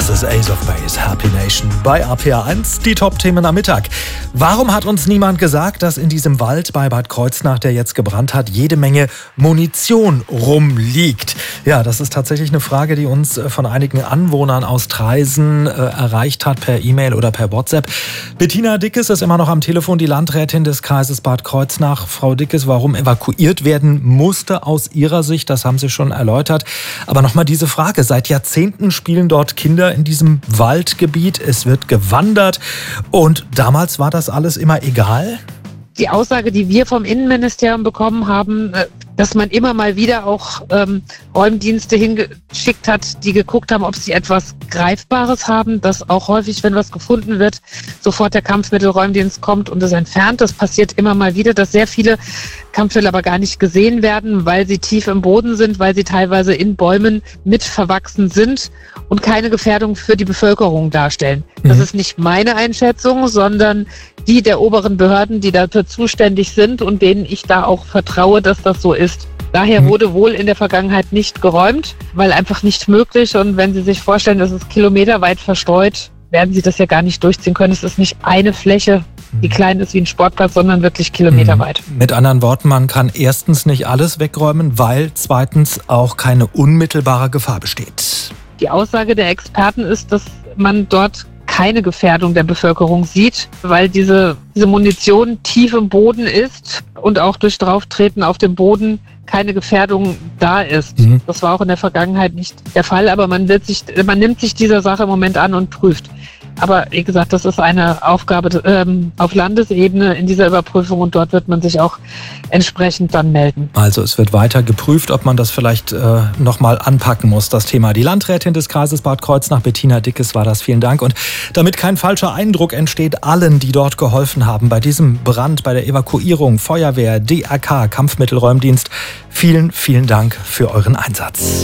Das ist Ace of Base, Happy Nation bei RPA1. Die Top-Themen am Mittag. Warum hat uns niemand gesagt, dass in diesem Wald bei Bad Kreuznach, der jetzt gebrannt hat, jede Menge Munition rumliegt? Ja, das ist tatsächlich eine Frage, die uns von einigen Anwohnern aus Traisen erreicht hat, per E-Mail oder per WhatsApp. Bettina Dickes ist immer noch am Telefon, die Landrätin des Kreises Bad Kreuznach. Frau Dickes, warum evakuiert werden musste aus Ihrer Sicht, das haben Sie schon erläutert. Aber nochmal diese Frage, seit Jahrzehnten spielen dort Kinder in diesem Waldgebiet. Es wird gewandert und damals war das alles immer egal? Die Aussage, die wir vom Innenministerium bekommen haben, dass man immer mal wieder auch Räumdienste hingeschickt hat, die geguckt haben, ob sie etwas Greifbares haben, dass auch häufig, wenn was gefunden wird, sofort der Kampfmittelräumdienst kommt und es entfernt. Das passiert immer mal wieder, dass sehr viele Kampfmittel aber gar nicht gesehen werden, weil sie tief im Boden sind, weil sie teilweise in Bäumen mit verwachsen sind und keine Gefährdung für die Bevölkerung darstellen. Das ist nicht meine Einschätzung, sondern die der oberen Behörden, die dafür zuständig sind und denen ich da auch vertraue, dass das so ist. Daher wurde wohl in der Vergangenheit nicht geräumt, weil einfach nicht möglich. Und wenn Sie sich vorstellen, das ist kilometerweit verstreut, werden Sie das ja gar nicht durchziehen können. Es ist nicht eine Fläche, die klein ist wie ein Sportplatz, sondern wirklich kilometerweit. Mit anderen Worten, man kann erstens nicht alles wegräumen, weil zweitens auch keine unmittelbare Gefahr besteht. Die Aussage der Experten ist, dass man dort keine Gefährdung der Bevölkerung sieht, weil diese Munition tief im Boden ist und auch durch Drauftreten auf dem Boden keine Gefährdung da ist. Das war auch in der Vergangenheit nicht der Fall, aber man nimmt sich dieser Sache im Moment an und prüft. Aber wie gesagt, das ist eine Aufgabe auf Landesebene in dieser Überprüfung und dort wird man sich auch entsprechend dann melden. Also es wird weiter geprüft, ob man das vielleicht nochmal anpacken muss, das Thema. Die Landrätin des Kreises Bad Kreuznach, Bettina Dickes, war das. Vielen Dank. Und damit kein falscher Eindruck entsteht, allen, die dort geholfen haben, bei diesem Brand, bei der Evakuierung, Feuerwehr, DRK, Kampfmittelräumdienst, vielen, vielen Dank für euren Einsatz.